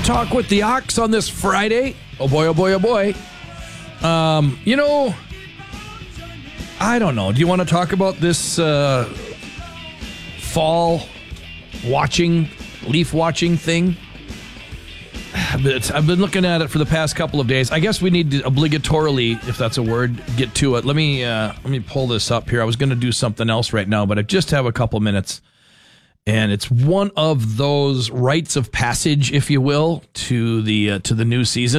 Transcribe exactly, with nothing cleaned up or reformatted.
Talk with the Ox on this Friday. Oh boy, oh boy, oh boy. Um, you know, I don't know. Do you want to talk about this uh, fall watching, leaf watching thing? But I've been looking at it for the past couple of days. I guess we need to obligatorily, if that's a word, get to it. Let me uh, let me pull this up here. I was going to do something else right now, but I just have a couple minutes. And it's one of those rites of passage, if you will, to the uh, to the new season.